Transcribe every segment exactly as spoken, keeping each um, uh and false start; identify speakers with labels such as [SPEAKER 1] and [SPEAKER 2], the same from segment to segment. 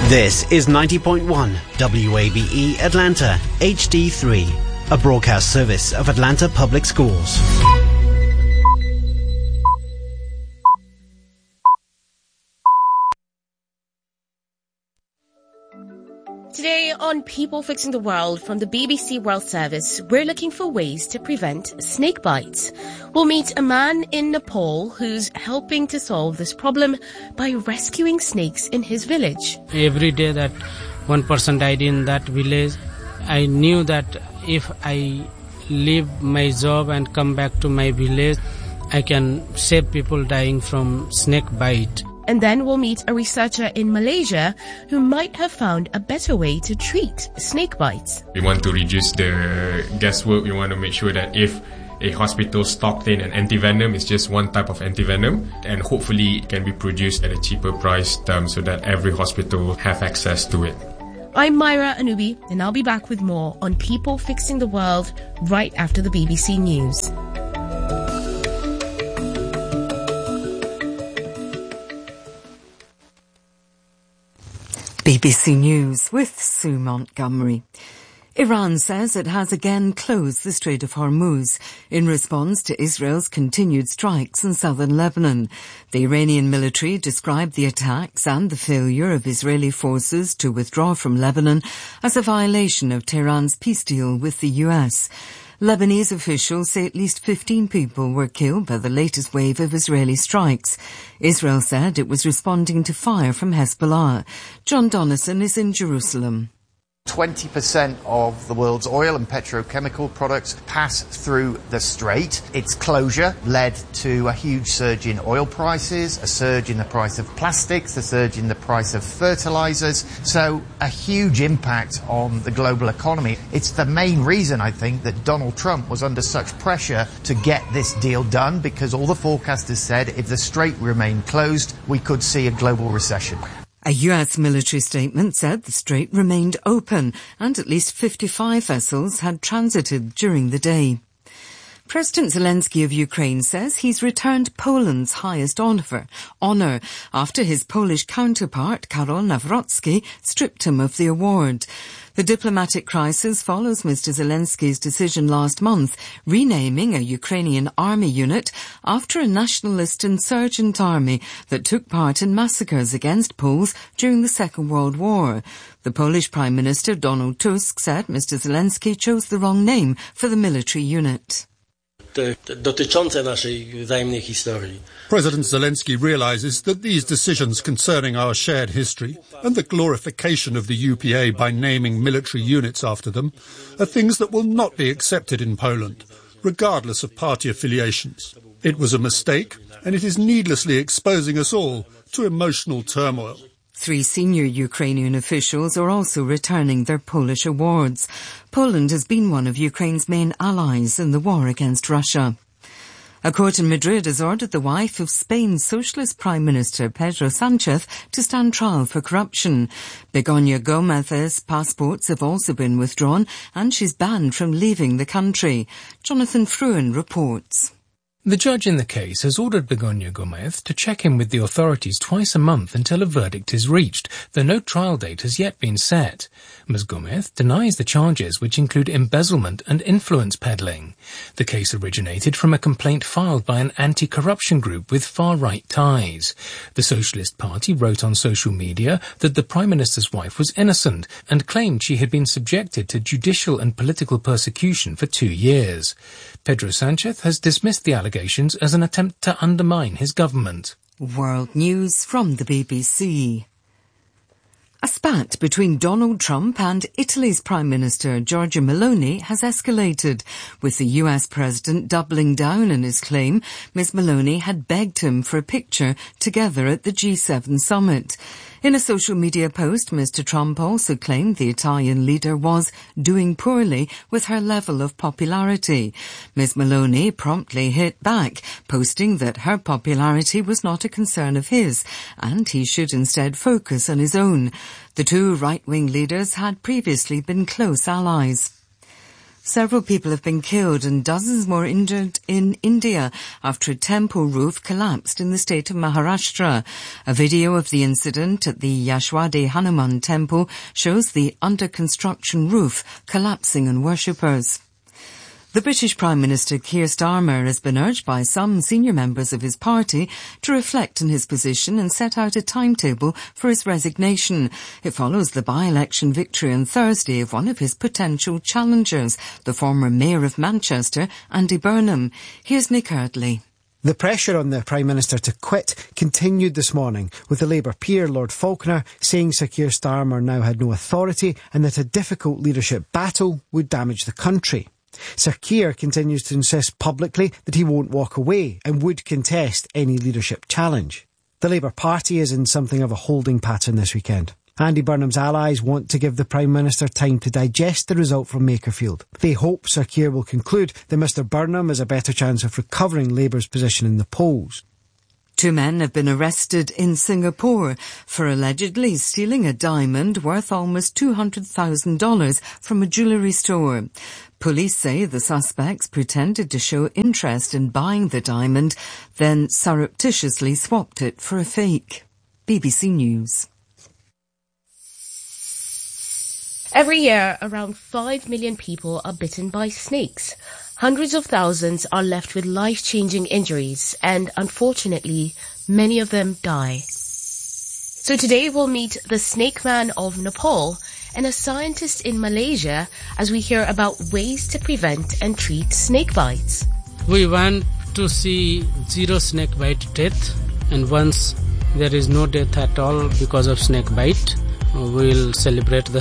[SPEAKER 1] This is ninety point one W A B E Atlanta H D three, a broadcast service of Atlanta Public Schools.
[SPEAKER 2] Today on People Fixing the World from the B B C World Service, we're looking for ways to prevent snake bites. We'll meet a man in Nepal who's helping to solve this problem by rescuing snakes in his village.
[SPEAKER 3] Every day that one person died in that village, I knew that if I leave my job and come back to my village, I can save people dying from snake bite.
[SPEAKER 2] And then we'll meet a researcher in Malaysia who might have found a better way to treat snake bites.
[SPEAKER 4] We want to reduce the guesswork. We want to make sure that if a hospital stocked in an antivenom, it's just one type of antivenom, and hopefully it can be produced at a cheaper price um, so that every hospital have access to it.
[SPEAKER 2] I'm Myra Anubi, and I'll be back with more on People Fixing the World right after the B B C News.
[SPEAKER 5] B B C News with Sue Montgomery. Iran says it has again closed the Strait of Hormuz in response to Israel's continued strikes in southern Lebanon. The Iranian military described the attacks and the failure of Israeli forces to withdraw from Lebanon as a violation of Tehran's peace deal with the U S. Lebanese officials say at least fifteen people were killed by the latest wave of Israeli strikes. Israel said it was responding to fire from Hezbollah. John Donnison is in Jerusalem.
[SPEAKER 6] twenty percent of the world's oil and petrochemical products pass through the strait. Its closure led to a huge surge in oil prices, a surge in the price of plastics, a surge in the price of fertilizers, so a huge impact on the global economy. It's the main reason, I think, that Donald Trump was under such pressure to get this deal done, because all the forecasters said if the strait remained closed, we could see a global recession.
[SPEAKER 5] A U S military statement said the strait remained open and at least fifty-five vessels had transited during the day. President Zelensky of Ukraine says he's returned Poland's highest honor, honor after his Polish counterpart, Karol Nawrocki, stripped him of the award. The diplomatic crisis follows Mister Zelensky's decision last month renaming a Ukrainian army unit after a nationalist insurgent army that took part in massacres against Poles during the Second World War. The Polish Prime Minister Donald Tusk said Mister Zelensky chose the wrong name for the military unit.
[SPEAKER 7] President Zelensky realizes that these decisions concerning our shared history and the glorification of the U P A by naming military units after them are things that will not be accepted in Poland, regardless of party affiliations. It was a mistake, and it is needlessly exposing us all to emotional turmoil.
[SPEAKER 5] Three senior Ukrainian officials are also returning their Polish awards. Poland has been one of Ukraine's main allies in the war against Russia. A court in Madrid has ordered the wife of Spain's Socialist Prime Minister Pedro Sánchez to stand trial for corruption. Begoña Gómez's passports have also been withdrawn and she's banned from leaving the country. Jonathan Fruin reports.
[SPEAKER 8] The judge in the case has ordered Begoña Gómez to check in with the authorities twice a month until a verdict is reached, though no trial date has yet been set. Miz Gómez denies the charges, which include embezzlement and influence peddling. The case originated from a complaint filed by an anti-corruption group with far-right ties. The Socialist Party wrote on social media that the Prime Minister's wife was innocent and claimed she had been subjected to judicial and political persecution for two years. Pedro Sánchez has dismissed the allegations as an attempt to undermine his government.
[SPEAKER 5] World News from the B B C. A spat between Donald Trump and Italy's Prime Minister Giorgia Meloni has escalated, with the U S President doubling down on his claim Miz Meloni had begged him for a picture together at the G seven summit. In a social media post, Mister Trump also claimed the Italian leader was doing poorly with her level of popularity. Miz Meloni promptly hit back, posting that her popularity was not a concern of his, and he should instead focus on his own. The two right-wing leaders had previously been close allies. Several people have been killed and dozens more injured in India after a temple roof collapsed in the state of Maharashtra. A video of the incident at the Yashwadi Hanuman temple shows the under-construction roof collapsing on worshippers. The British Prime Minister Keir Starmer has been urged by some senior members of his party to reflect on his position and set out a timetable for his resignation. It follows the by-election victory on Thursday of one of his potential challengers, the former Mayor of Manchester, Andy Burnham. Here's Nick Eardley.
[SPEAKER 9] The pressure on the Prime Minister to quit continued this morning, with the Labour peer, Lord Falconer, saying Sir Keir Starmer now had no authority and that a difficult leadership battle would damage the country. Sir Keir continues to insist publicly that he won't walk away and would contest any leadership challenge. The Labour Party is in something of a holding pattern this weekend. Andy Burnham's allies want to give the Prime Minister time to digest the result from Makerfield. They hope Sir Keir will conclude that Mr Burnham has a better chance of recovering Labour's position in the polls.
[SPEAKER 5] Two men have been arrested in Singapore for allegedly stealing a diamond worth almost two hundred thousand dollars from a jewellery store. Police say the suspects pretended to show interest in buying the diamond, then surreptitiously swapped it for a fake. B B C News.
[SPEAKER 2] Every year, around five million people are bitten by snakes. Hundreds of thousands are left with life-changing injuries, and unfortunately, many of them die. So today we'll meet the snake man of Nepal and a scientist in Malaysia as we hear about ways to prevent and treat snake bites.
[SPEAKER 3] We want to see zero snake bite death, and once there is no death at all because of snake bite, we'll celebrate the,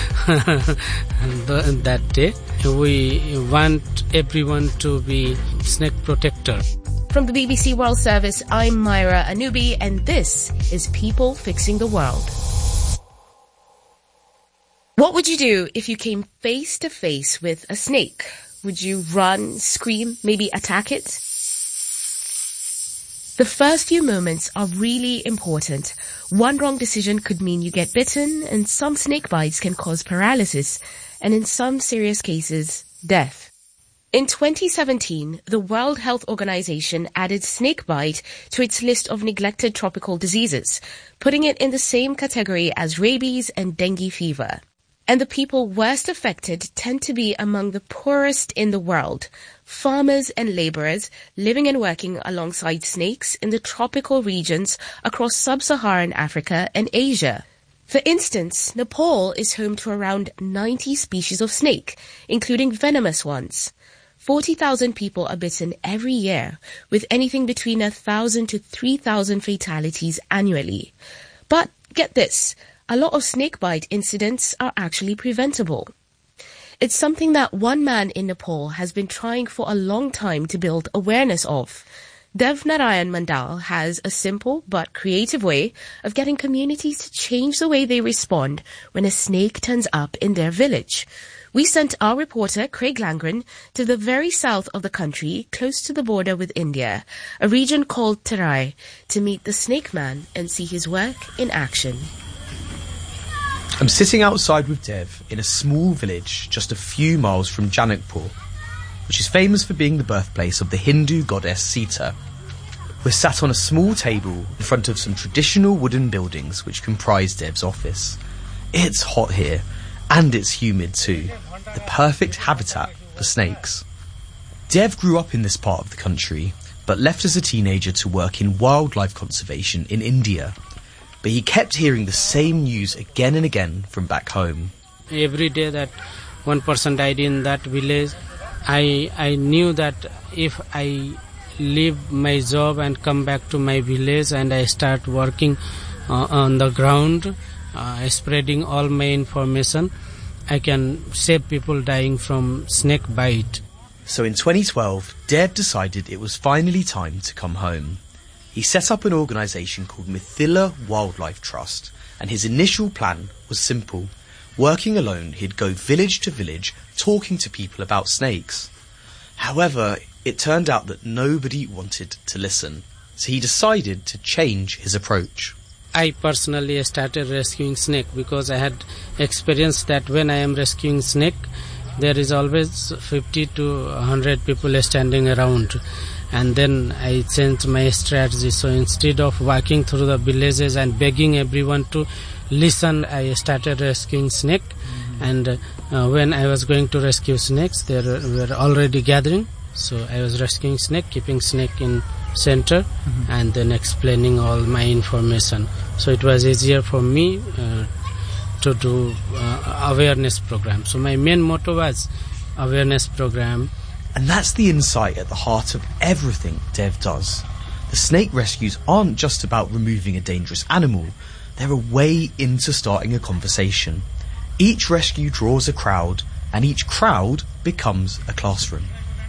[SPEAKER 3] the that day. We want everyone to be snake protector.
[SPEAKER 2] From the B B C World Service, I'm Myra Anubi, and this is People Fixing the World. What would you do if you came face to face with a snake? Would you run, scream, maybe attack it? The first few moments are really important. One wrong decision could mean you get bitten, and some snake bites can cause paralysis, and in some serious cases, death. In twenty seventeen, the World Health Organization added snakebite to its list of neglected tropical diseases, putting it in the same category as rabies and dengue fever. And the people worst affected tend to be among the poorest in the world, farmers and laborers living and working alongside snakes in the tropical regions across sub-Saharan Africa and Asia. For instance, Nepal is home to around ninety species of snake, including venomous ones. forty thousand people are bitten every year, with anything between one thousand to three thousand fatalities annually. But get this, a lot of snakebite incidents are actually preventable. It's something that one man in Nepal has been trying for a long time to build awareness of. Dev Narayan Mandal has a simple but creative way of getting communities to change the way they respond when a snake turns up in their village. We sent our reporter, Craig Langren, to the very south of the country, close to the border with India, a region called Terai, to meet the snake man and see his work in action.
[SPEAKER 10] I'm sitting outside with Dev in a small village just a few miles from Janakpur, which is famous for being the birthplace of the Hindu goddess Sita. We're sat on a small table in front of some traditional wooden buildings which comprise Dev's office. It's hot here, and it's humid too, the perfect habitat for snakes. Dev grew up in this part of the country, but left as a teenager to work in wildlife conservation in India. But he kept hearing the same news again and again from back home.
[SPEAKER 3] Every day that one person died in that village, I I knew that if I leave my job and come back to my village and I start working uh, on the ground, uh, spreading all my information, I can save people dying from snake bite.
[SPEAKER 10] So in twenty twelve, Dev decided it was finally time to come home. He set up an organisation called Mithila Wildlife Trust, and his initial plan was simple. Working alone, he'd go village to village, talking to people about snakes. However, it turned out that nobody wanted to listen, so he decided to change his approach.
[SPEAKER 3] I personally started rescuing snake because I had experienced that when I am rescuing snake, there is always fifty to one hundred people standing around. And then I changed my strategy. So instead of walking through the villages and begging everyone to listen, I started rescuing snake. Mm-hmm. And uh, when I was going to rescue snakes, they were already gathering. So I was rescuing snake, keeping snake in center, mm-hmm. and then explaining all my information. So it was easier for me uh, to do uh, awareness program. So my main motto was awareness program.
[SPEAKER 10] And that's the insight at the heart of everything Dev does. The snake rescues aren't just about removing a dangerous animal, they're a way into starting a conversation. Each rescue draws a crowd, and each crowd becomes a classroom.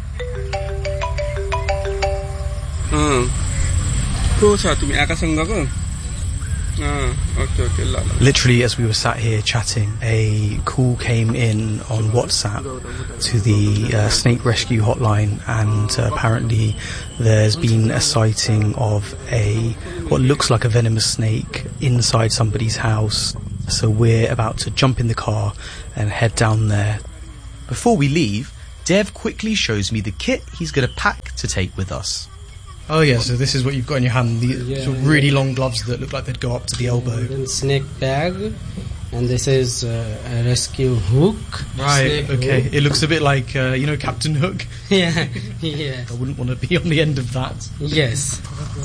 [SPEAKER 10] Literally, as we were sat here chatting, a call came in on WhatsApp to the uh, snake rescue hotline, and uh, apparently there's been a sighting of a what looks like a venomous snake inside somebody's house. So we're about to jump in the car and head down there. Before we leave, Dev quickly shows me the kit he's going to pack to take with us. Oh yeah, so this is what you've got in your hand, the yeah, sort of really yeah. long gloves that look like they'd go up to the elbow.
[SPEAKER 3] And then snake bag, and this is uh, a rescue hook.
[SPEAKER 10] Right, okay. Hook. It looks a bit like, uh, you know, Captain Hook.
[SPEAKER 3] Yeah, yeah.
[SPEAKER 10] I wouldn't want to be on the end of that.
[SPEAKER 3] Yes.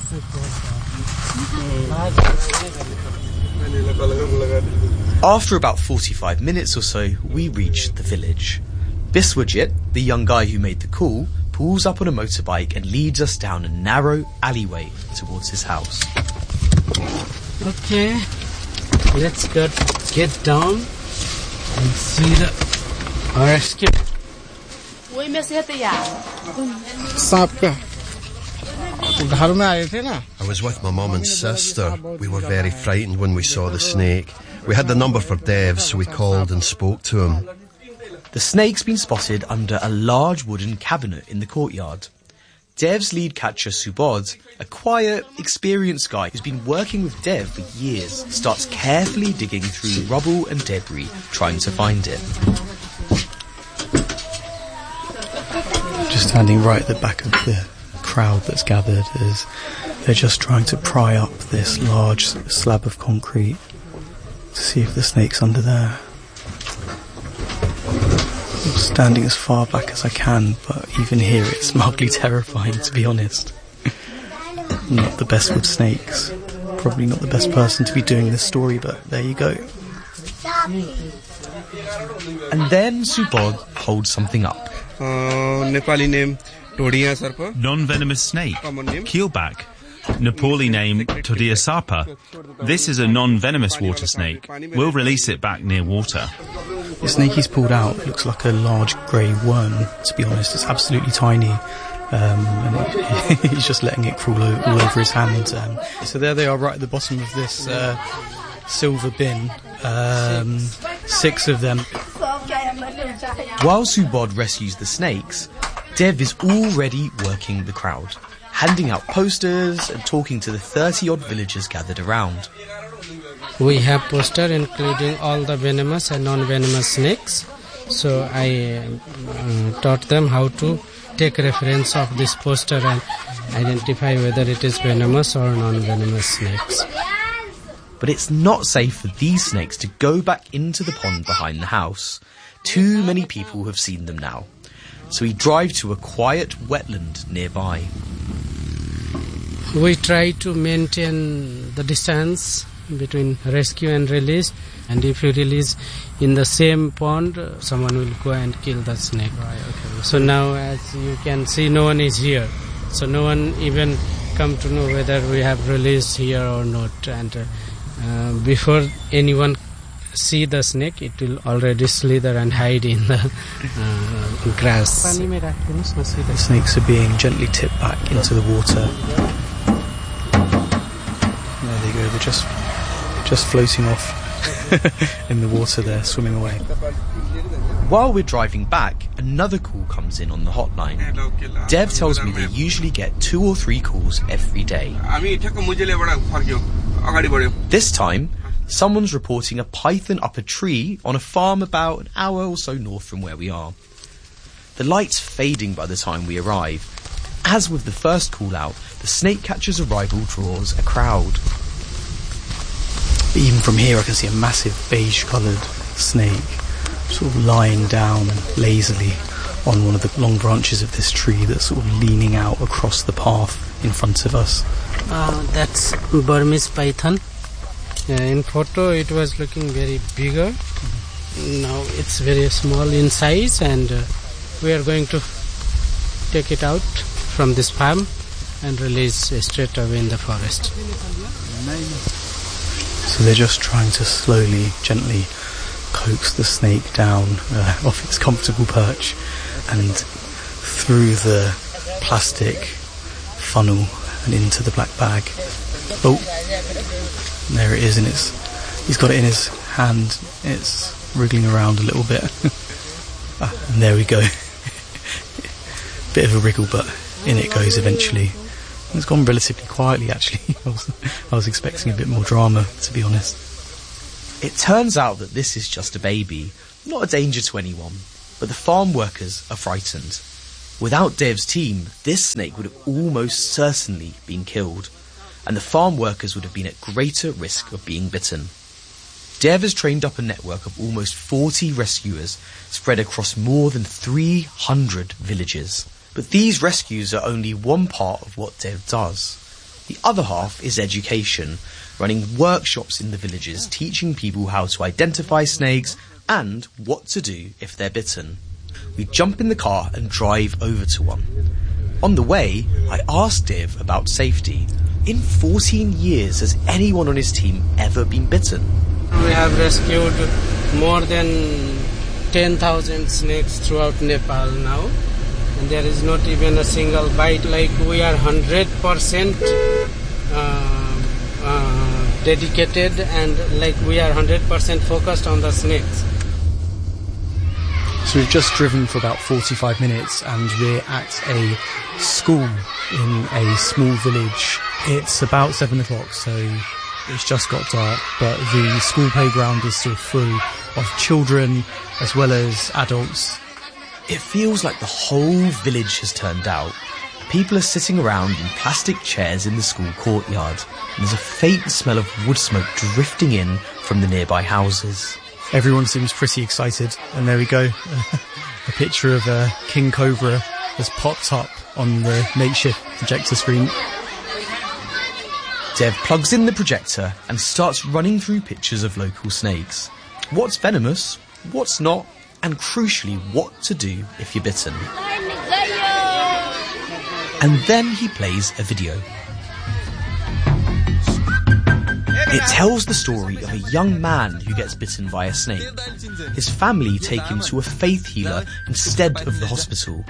[SPEAKER 10] After about forty-five minutes or so, we reach the village. Biswajit, the young guy who made the call, pulls up on a motorbike and leads us down a narrow alleyway towards his house.
[SPEAKER 3] Okay, let's get, get down and see the rescue.
[SPEAKER 11] I was with my mum and sister. We were very frightened when we saw the snake. We had the number for Dev, so we called and spoke to him.
[SPEAKER 10] The snake's been spotted under a large wooden cabinet in the courtyard. Dev's lead catcher, Subodh, a quiet, experienced guy who's been working with Dev for years, starts carefully digging through rubble and debris, trying to find it. Just standing right at the back of the crowd that's gathered as they're just trying to pry up this large slab of concrete to see if the snake's under there. I'm standing as far back as I can, but even here it's mildly terrifying, to be honest. Not the best with snakes. Probably not the best person to be doing this story, but there you go. And then Subodh holds something up.
[SPEAKER 12] Uh, Nepali name Todia Sarpa.
[SPEAKER 13] Non-venomous snake. Keelback. Nepali name Todia Sarpa. This is a non-venomous water snake. We'll release it back near water.
[SPEAKER 10] The snake he's pulled out looks like a large grey worm, to be honest. It's absolutely tiny. Um, and it, he's just letting it crawl o- all over his hand. Um, so there they are right at the bottom of this uh, silver bin. Um, six of them. While Subodh rescues the snakes, Dev is already working the crowd, handing out posters and talking to the thirty-odd villagers gathered around.
[SPEAKER 3] We have poster including all the venomous and non-venomous snakes. So I uh, taught them how to take reference of this poster and identify whether it is venomous or non-venomous snakes.
[SPEAKER 10] But it's not safe for these snakes to go back into the pond behind the house. Too many people have seen them now. So we drive to a quiet wetland nearby.
[SPEAKER 3] We try to maintain the distance between rescue and release, and if you release in the same pond, uh, someone will go and kill the snake.
[SPEAKER 10] Right, okay.
[SPEAKER 3] So now, as you can see, no one is here. So no one even come to know whether we have released here or not. And uh, uh, before anyone see the snake, it will already slither and hide in the uh, grass.
[SPEAKER 10] The snakes are being gently tipped back into the water. There they go. They're just just floating off in the water there, swimming away. While we're driving back, another call comes in on the hotline. Dev tells me they usually get two or three calls every day. This time, someone's reporting a python up a tree on a farm about an hour or so north from where we are. The light's fading by the time we arrive. As with the first call-out, the snake catcher's arrival draws a crowd.
[SPEAKER 14] But even from here I can see a massive beige-coloured snake sort of lying down lazily on one of the long branches of this tree that's sort of leaning out across the path in front of us.
[SPEAKER 3] Uh, that's Burmese python. Uh, in photo it was looking very bigger. Mm-hmm. Now it's very small in size, and uh, we are going to take it out from this farm and release uh, straight away in the forest.
[SPEAKER 14] So they're just trying to slowly, gently coax the snake down uh, off its comfortable perch and through the plastic funnel and into the black bag. Oh, there it is, and it's he's got it in his hand. It's wriggling around a little bit. Ah, and there we go. Bit of a wriggle, but in it goes eventually. It's gone relatively quietly, actually. I was, I was expecting a bit more drama, to be honest.
[SPEAKER 10] It turns out that this is just a baby, not a danger to anyone, but the farm workers are frightened. Without Dev's team, this snake would have almost certainly been killed, and the farm workers would have been at greater risk of being bitten. Dev has trained up a network of almost forty rescuers spread across more than three hundred villages. But these rescues are only one part of what Dev does. The other half is education, running workshops in the villages, teaching people how to identify snakes and what to do if they're bitten. We jump in the car and drive over to one. On the way, I asked Dev about safety. In fourteen years, has anyone on his team ever been bitten?
[SPEAKER 3] We have rescued more than ten thousand snakes throughout Nepal now, and there is not even a single bite. Like, we are one hundred percent uh, uh, dedicated, and like we are one hundred percent focused on the snakes.
[SPEAKER 14] So we've just driven for about forty-five minutes and we're at a school in a small village. It's about seven o'clock, so it's just got dark, but the school playground is still full of children as well as adults.
[SPEAKER 10] It feels like the whole village has turned out. People are sitting around in plastic chairs in the school courtyard, and there's a faint smell of wood smoke drifting in from the nearby houses.
[SPEAKER 14] Everyone seems pretty excited, and there we go. A picture of a king cobra has popped up on the makeshift projector screen.
[SPEAKER 10] Dev plugs in the projector and starts running through pictures of local snakes. What's venomous, what's not, and crucially, what to do if you're bitten. And then he plays a video. It tells the story of a young man who gets bitten by a snake. His family take him to a faith healer instead of the hospital.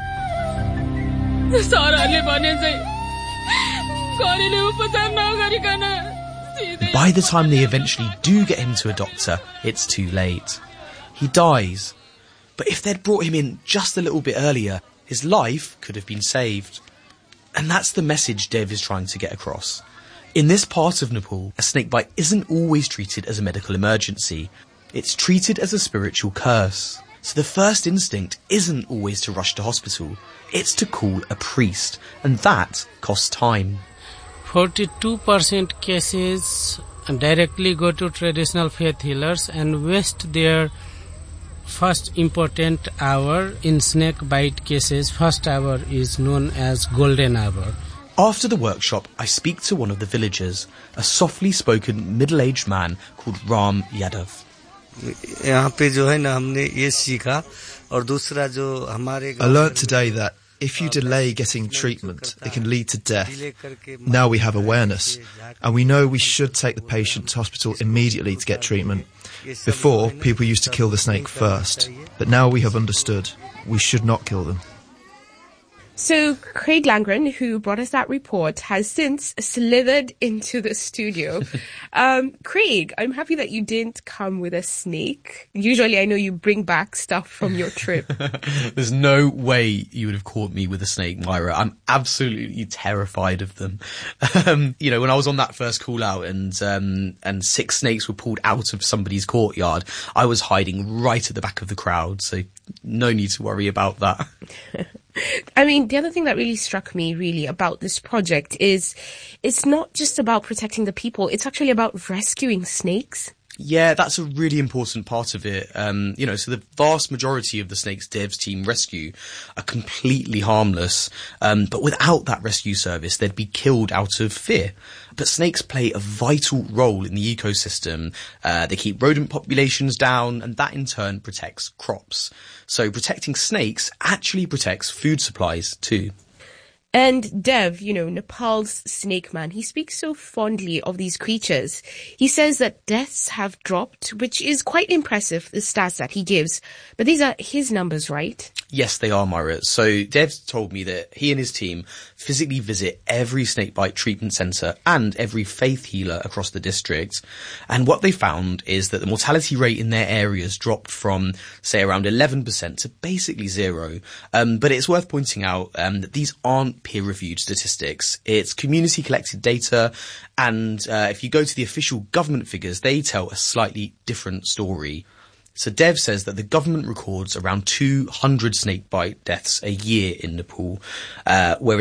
[SPEAKER 10] By the time they eventually do get him to a doctor, it's too late. He dies. But if they'd brought him in just a little bit earlier, his life could have been saved. And that's the message Dev is trying to get across. In this part of Nepal, a snakebite isn't always treated as a medical emergency. It's treated as a spiritual curse. So the first instinct isn't always to rush to hospital. It's to call a priest, and that costs time.
[SPEAKER 3] forty-two percent cases directly go to traditional faith healers and waste their first important hour. In snake bite cases, first hour is known as golden hour.
[SPEAKER 10] After the workshop, I speak to one of the villagers, a softly spoken middle-aged man called Ram Yadav.
[SPEAKER 15] I learnt today that if you delay getting treatment, it can lead to death. Now we have awareness, and we know we should take the patient to hospital immediately to get treatment. Before, people used to kill the snake first, but now we have understood we should not kill them.
[SPEAKER 2] So Craig Langren, who brought us that report, has since slithered into the studio. um, Craig, I'm happy that you didn't come with a snake. Usually I know you bring back stuff from your trip.
[SPEAKER 10] There's no way you would have caught me with a snake, Myra. I'm absolutely terrified of them. Um, you know, when I was on that first call out and um, and six snakes were pulled out of somebody's courtyard, I was hiding right at the back of the crowd, so no need to worry about that.
[SPEAKER 2] I mean, the other thing that really struck me really about this project is it's not just about protecting the people, it's actually about rescuing snakes.
[SPEAKER 10] Yeah, that's a really important part of it. Um, you know, so the vast majority of the snakes Dev's team rescue are completely harmless. Um, but without that rescue service, they'd be killed out of fear. But snakes play a vital role in the ecosystem. Uh, they keep rodent populations down, and that in turn protects crops. So protecting snakes actually protects food supplies too.
[SPEAKER 2] And Dev, you know, Nepal's snake man, he speaks so fondly of these creatures. He says that deaths have dropped, which is quite impressive, the stats that he gives. But these are his numbers, right?
[SPEAKER 10] Yes, they are, Myra. So Dev's told me that he and his team physically visit every snakebite treatment centre and every faith healer across the district. And what they found is that the mortality rate in their areas dropped from, say, around eleven percent to basically zero. Um, but it's worth pointing out um, that these aren't peer-reviewed statistics. It's community-collected data, and uh, if you go to the official government figures, they tell a slightly different story. So Dev says that the government records around two hundred snakebite deaths a year in Nepal, uh, whereas